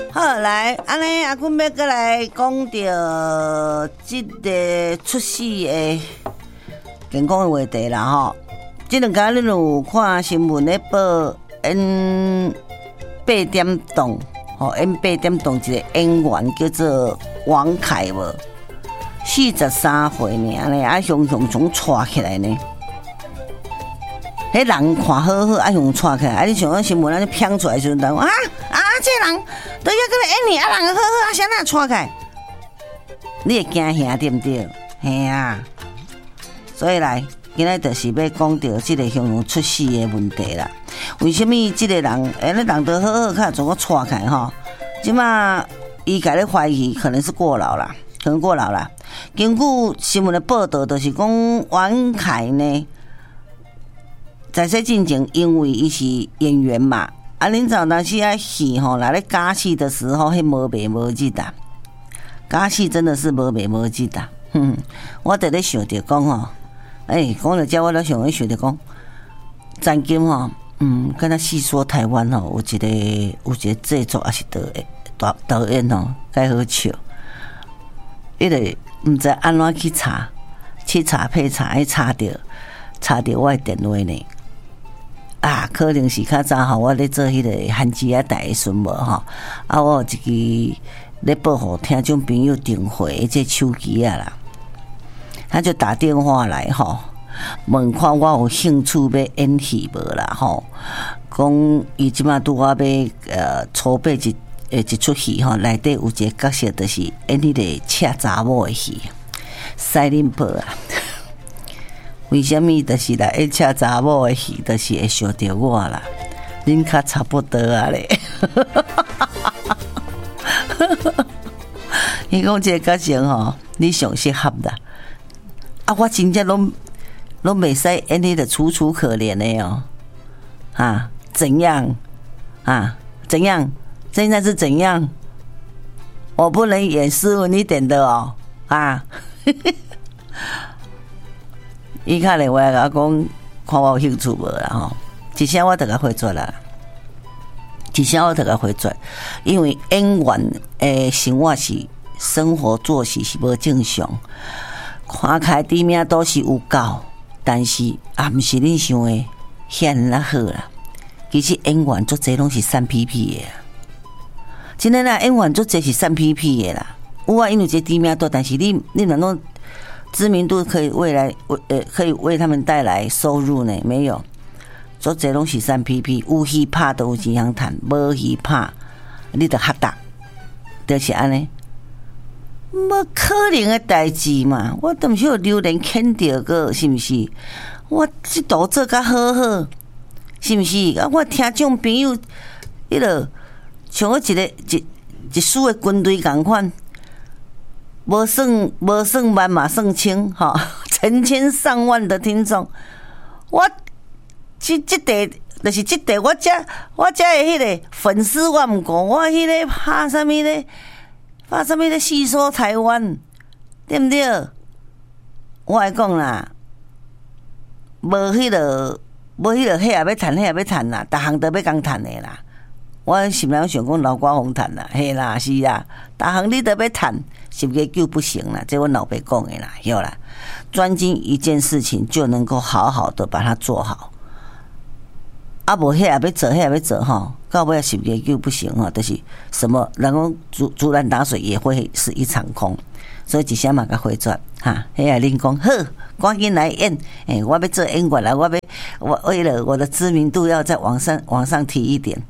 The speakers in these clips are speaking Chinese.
好，来，安尼阿君要过来讲到即个出世的健康的话题啦吼。即两天恁有看新闻咧报N8点档吼，N8点档一个演员叫做王凯无，43岁尔呢，啊雄带起来呢。迄人看好好，啊用带起来，啊你像迄新闻啊，你飘出来的时阵，人讲这人都要过来演你，啊人好好，啊谁哪带起来？你会惊吓对不对？嘿啊！所以来，今仔就是要讲到即个雄雄出世的问题啦。为什么即个人，那人都好好，看怎个带起来吼？即马伊家咧怀疑可能是过劳啦，可能过劳啦。根据新闻的报道，就是讲王凯呢。在这进前，因为伊是演员嘛，啊，恁知当时啊戏吼，来咧加戏的时候，迄无白无日的，加戏真的是无白无日的。我伫咧想着讲吼，讲到这我咧想着讲，曾经吼，敢若细说台湾吼，有一个制作也是导演吼，介好笑，迄个毋知安怎去查配查，查着我的电话呢。可能是较早吼，我咧做迄个汉字啊台的时无吼，我有一支咧报互听众朋友订货的这手机啊啦，他就打电话来吼，问看我有兴趣要演戏无啦吼，讲伊即马拄我要筹备一出戏吼，内底有一个角色就是演迄个恰查某的戏，赛林伯啊。为什么就是来一恰查某的戏，就是会想到我啦？恁较差不多啊咧。伊讲这个角色吼，你上适合啦。我真正拢袂使演迄个楚楚可怜的哦。怎样？怎样？现在是怎样？我不能演斯文一点的哦。伊打电话来讲，看我有兴趣无啦吼，一声我就甲回绝啦，因为演员诶生活作息是无正常，看开底面都是有够，但是毋是恁想的遐那好啦。其实演员做侪拢是散屁屁的，真诶啦，演员做侪是散屁屁的啦。有因为这底面多，但是你能够。知名度可以可以为他们带来收入呢？没有，做这拢是散屁屁，有戏拍都有钱通赚，无戏拍你就哈达，就是安尼，无可能的代志嘛。我都毋是有榴莲啃着个，是毋是？我这道做甲好好，是毋是？我听众朋友，迄个像我一输的军队共款。无算万嘛算千哈，成千上万的听众，我这就是这地，我这的迄个粉丝我毋讲，我迄个拍什么咧细说台湾，对不对？我来讲啦，无迄个迄也要趁啦，逐项都要共趁的啦。我心内想讲老瓜红赚啦，嘿啦是啦，逐项你都要趁。是不是就不行了？这我老爸讲的啦，有啦。专精一件事情就能够好好的把它做好。无迄也要做哈，到尾是不是就不行哈？就是什么，然后竹篮打水也会是一场空。所以一声嘛甲回转哈，迄个恁讲好，赶紧来演，我要做演员啦，我为了我的知名度要再往上提一点，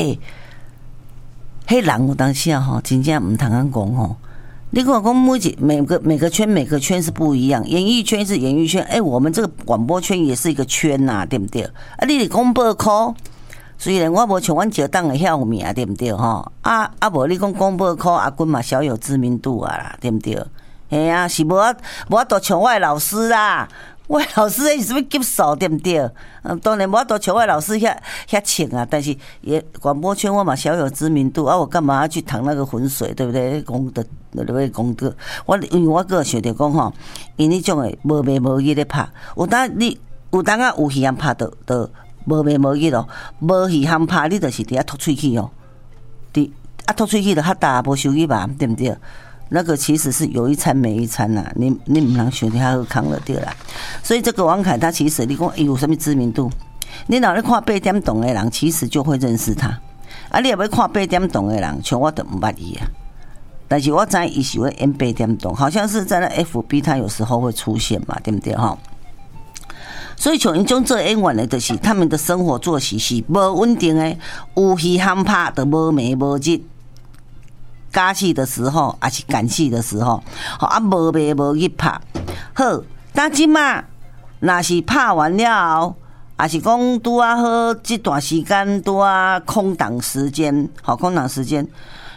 迄人有当时啊吼，真正唔通讲吼。你跟我讲，每个圈是不一样，演艺圈是演艺圈，我们这个广播圈也是一个圈呐，对不对？你是讲报科，虽然我无像阮石党的遐有名，对不对吼？无你讲广播科阿君嘛小有知名度啊啦，对不对？是无法度像我的老师啦。我老师是什么级数对不对？当然无法度像我老师遐请啊，但是也广播圈我嘛小有知名度我干嘛要去淌那个浑水，对不对？功德，因为我个想着讲吼，因迄种诶无眠无日咧拍，有当有戏通拍到无眠无日咯，无戏通拍你就是伫遐吐喙齿哦， 吐喙齿就较大，无收去吧，对不对？那个其实是有一餐没一餐呐、你唔能想得好康了对啦。所以这个王凯他其实你讲有什么知名度？你若咧看8点档的人，其实就会认识他。啊，你若要看8点档的人，像我都唔捌伊啊。但是我知伊是会演8点档，好像是在那 FB 他有时候会出现嘛，对不对哈？所以像因种做演员的，就是他们的生活作息是无稳定的，有戏喊拍就无眠无日。加戏的时候，还是赶戏的时候，啊无眠无日拍。好，但即马若是拍完了后，也是讲拄啊好，这段时间拄啊空档时间，好空档时间，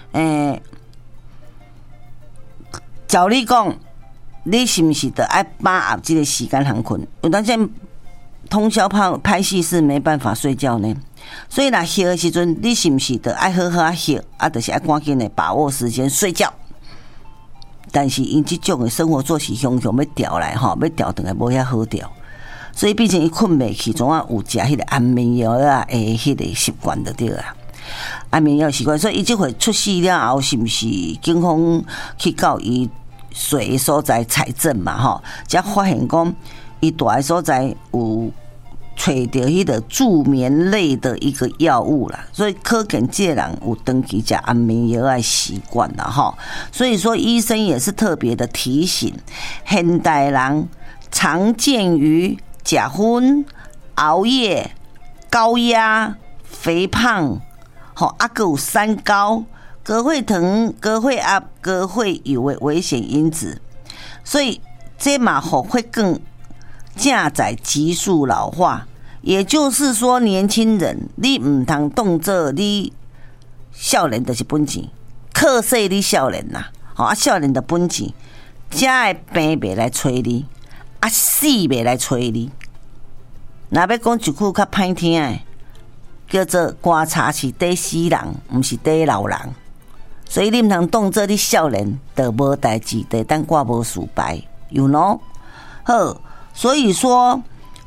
照你讲，你是不是得爱把握这个时间通困？有当时通宵拍戏是没办法睡觉呢，所以若歇的时阵，你是不是得爱好好歇？啊，就是爱赶紧的把握时间睡觉。但是因这种的生活作息常常要调来吼，要调转来无遐好调，所以毕竟伊困袂去，总啊有食迄个安眠药啊，迄个习惯就对啦。安眠药习惯，所以伊这回出事了后，是不是警方去到伊住的所在采证嘛？吼，才发现讲伊住的所在有找到迄个助眠类的一个药物啦，所以可见这个人有长期吃安眠药的习惯啦，哈。所以说医生也是特别的提醒，现代人常见于假昏、熬夜、高压、肥胖，好啊，还有三高、高血糖、高血压、高血油的危险因子，所以这嘛吼会更正在急速老化。也就是说，年轻人你唔通当做你少年就是本钱，克死你少年呐，啊少年的本钱，才会病袂来找你，啊死袂来找你。若要讲一句较歹听的，叫做观察是底死人，唔是底老人。所以你唔通当做你少年就无代志，就当挂无事败，you know？ 好，所以说，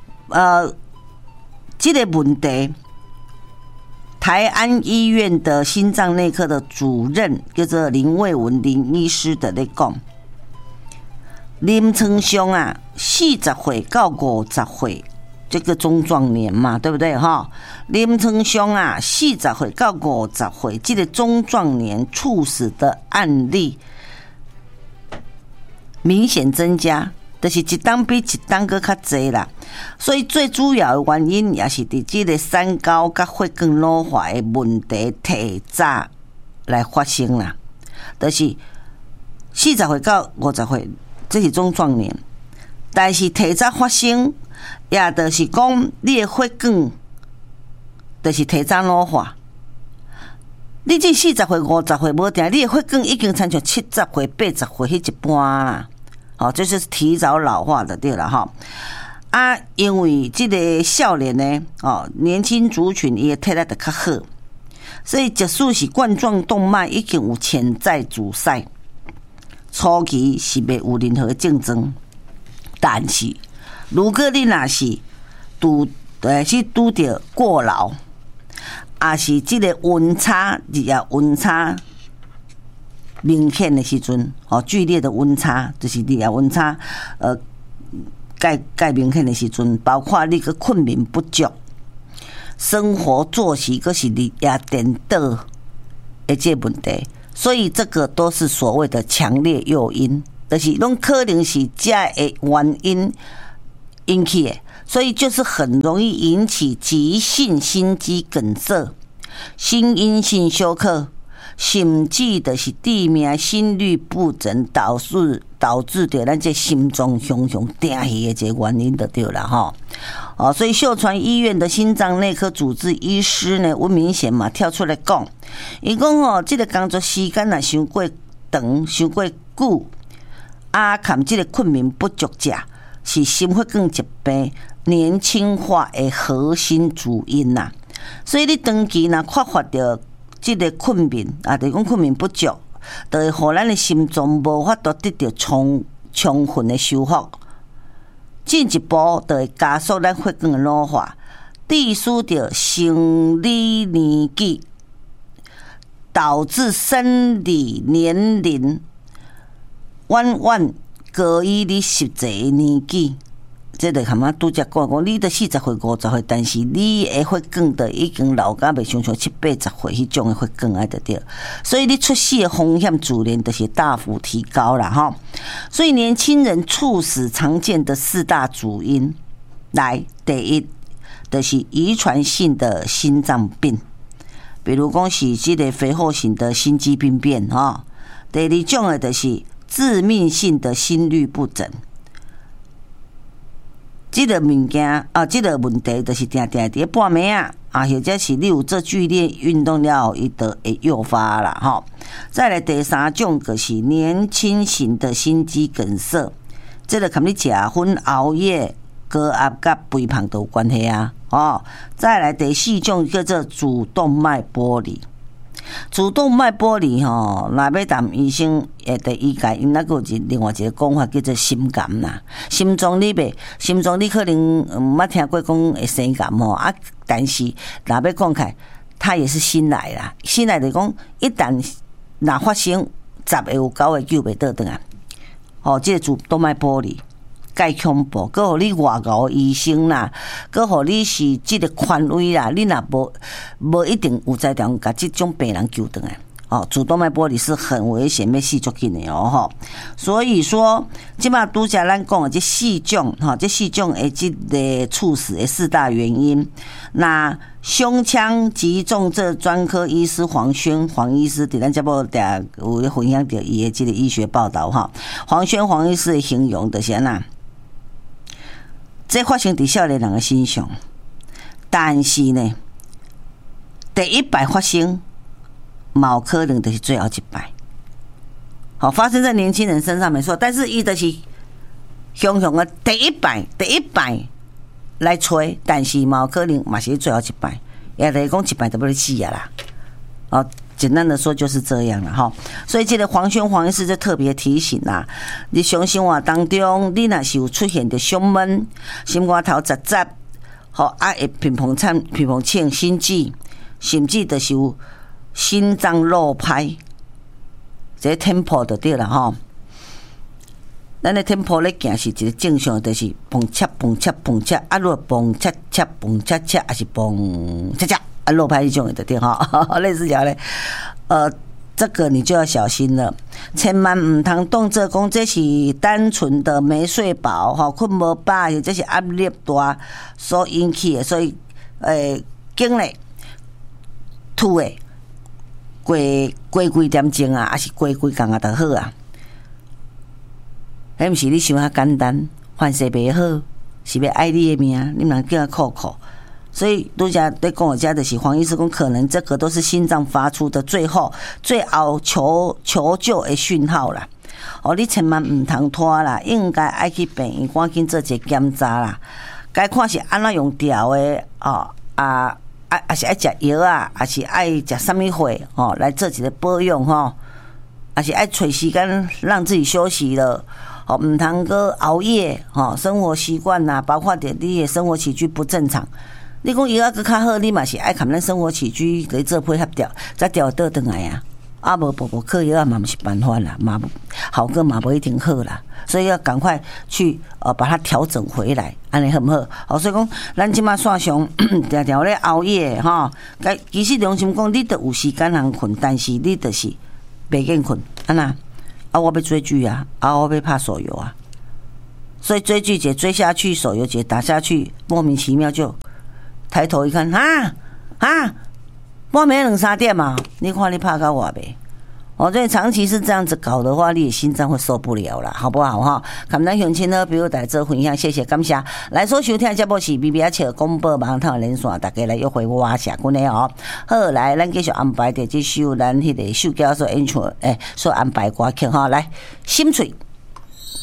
这个问题，台安医院的心脏内科的主任叫做林卫文林医师的在讲，临床上啊，40岁到50岁，这个中壮年嘛，对不对哈？临床上啊，40岁到50岁，这个中壮年猝死的案例明显增加。就是一档比一档搁较侪啦，所以最主要的原因也是伫即个三高甲血管老化的问题提早来发生啦。就是40岁到50岁，这是中壮年，但是提早发生，也就是讲你的血管就是提早老化。你这40岁、50岁无定，你的血管已经亲像70岁、80岁迄一半啦。好，这就是提早老化的对了哈。啊，因为这个少年呢，年轻族群也体力得较好，所以即使是冠状动脉已经有潜在阻塞，初期是袂有任何症状。但是如果你若是拄着过劳，也是这个温差，温差明显的时阵，剧烈的温差，就是日夜温差，介明显的时阵，包括你个困眠不足、生活作息阁是日夜颠倒的这问题，所以这个都是所谓的强烈诱因，就是拢可能是这的原因引起的，所以就是很容易引起急性心肌梗塞、心因性休克。甚至就是致命心律不整，导致着咱这心脏常常停气的这原因就对了哈。所以秀传医院的心脏内科主治医师呢，温明贤嘛跳出来讲，伊讲这个工作时间若伤过长、伤过久，含这个困眠不足者，是心血管疾病年轻化的核心主因呐。所以你长期若缺乏着这个困眠就是讲困眠不足，就会让咱的心脏无法度得到充分的修复，进一步就会加速咱血管的老化，致使着生理年纪导致生理年龄远远高于你实际年纪。这就含啊拄则讲，你都40岁、50岁，但是你的血管都已经老甲袂像70、80岁迄种的血管啊，就对。所以你出事的风险自然就是大幅提高了哈。所以年轻人猝死常见的4大主因，来第一就是遗传性的心脏病，比如讲是这个肥厚型的心肌病变哈。第二种的就是致命性的心律不整。这个物件啊，这个问题就是定定伫半暝啊，或者是你有做剧烈运动了后，伊就会诱发啦吼。再来第三种就是年轻型的心肌梗塞，这个跟你食薰、熬夜、高压甲肥胖都有关系啊。再来第四种叫做主动脉剥离。主动脉剥离吼，若要谈医生会得医解，因那个有另外一个讲法叫做心肝啦。心脏你可能捌听过讲会生肝吼啊，但是若要讲起来，它也是心来啦。心来就讲一旦若发生10个有9个救袂倒转啊。这个主动脉剥离。介恐怖，佮互你外高医生啦，佮互你是即个权威啦，你若无一定有才调甲即种病人救倒来。主动脉剥离是很危险，要死足紧的吼。所以说，即马拄则咱讲的这4种这4种的即个猝死的4大原因。那胸腔及重症专科医师黄医师伫咱节目定有咧分享到伊的即个医学报道哈。黄医师的形容就是安那。这发生在少年人的身上，但是呢，第一摆发生，有可能就是最后一摆。发生在年轻人身上没错，但是伊就是雄的第一摆来吹，但是有可能嘛是最后一摆，也就是讲一摆就要死啊啦。简单的说就是这样了哈，所以这个黄医师就特别提醒啦，日常生活当中，你若是有出现的胸闷、心肝头杂杂，会乒乓呛、心悸，甚至就是有心脏漏拍，这 tempo 就对了哈。咱的 tempo 咧行是一个正常，就是蹦恰，啊，如果蹦恰，还是蹦恰。漏拍一种的对哈，类似这样嘞，这个你就要小心了，千万唔通当作讲这是单纯的没睡饱困无饱，或者是压力大所引起的，所以经历吐的过几点钟啊，还是过几工啊就好啊。迄毋是你想较简单，凡事袂好，是要爱你的命，你们叫他苦。所以拄则在讲我家的是黄医师讲，可能这个都是心脏发出的最后求救的讯号啦。你千万唔通拖啦，应该爱去病院赶紧做一个检查啦。该看是安怎用调的还是爱食药啊，还是爱食什么货来做一个保养还是爱找时间让自己休息了。唔通个熬夜生活习惯啦，包括你的生活起居不正常。你讲药个较好，你嘛是爱看咱生活起居来做配合掉，再调倒转来啊。无补课药嘛，不是办法啦，嘛好个嘛不一定好啦，所以要赶快去把它调整回来，安尼好不好？所以讲咱即马线上常咧熬夜其实良心讲，你都有时间通困，但是你就是袂瘾困，安那我要追剧啊，我要拍手游啊，所以追剧节追下去，手游节打下去，莫名其妙就。抬头一看，半暝2-3点嘛，你看你拍到我呗？所以长期是这样子搞的话，你的心脏会受不了啦，好不好哈？感咱乡亲呢，比如在这分享，谢谢感谢。来所收听的节目是 BBH 广播网台连线，大家来约会我下过来好，来，咱继续安排的这首咱迄个秀教所演出，所安排歌曲来，心碎。